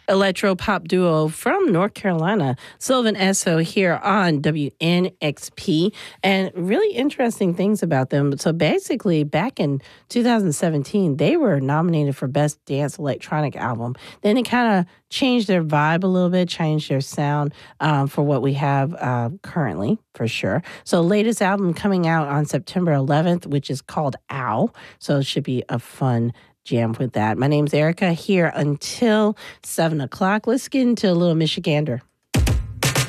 electro pop duo from North Carolina, Sylvan Esso, here on WNXP. And really interesting things about them. So basically, back in 2017, they were nominated for Best Dance Electronic Album. Then it kind of changed their vibe a little bit, changed their sound for what we have currently, for sure. So latest album coming out on September 11th, which is called Ow. So it should be a fun jam with that. My name's Erica, here until 7 o'clock. Let's get into a little Michigander.